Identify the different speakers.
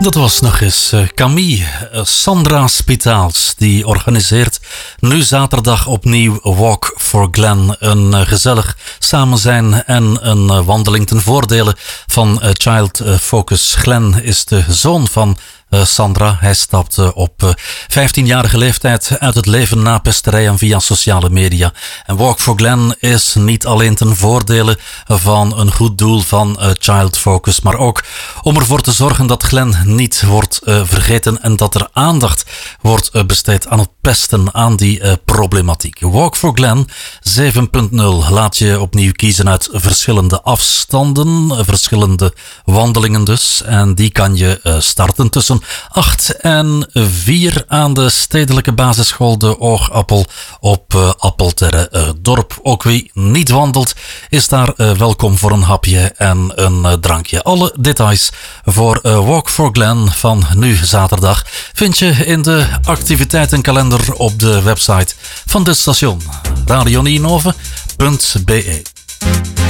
Speaker 1: Dat was nog eens Camille. Sandra Spitaals die organiseert nu zaterdag opnieuw Walk for Glen. Een gezellig samen zijn en een wandeling ten voordele van Child Focus. Glen is de zoon van Sandra. Hij stapte op 15-jarige leeftijd uit het leven na pesterij en via sociale media. En Walk for Glen is niet alleen ten voordele van een goed doel van Child Focus, maar ook om ervoor te zorgen dat Glen niet wordt vergeten en dat er aandacht wordt besteed aan het pesten, aan die problematiek. Walk for Glen 7.0 laat je opnieuw kiezen uit verschillende afstanden, verschillende wandelingen dus. En die kan je starten tussen 8 en 4 aan de stedelijke basisschool De Oogappel op Appelterre Dorp. Ook wie niet wandelt is daar welkom voor een hapje en een drankje. Alle details voor Walk for Glen van nu zaterdag vind je in de activiteitenkalender op de website van dit station radioninove.be.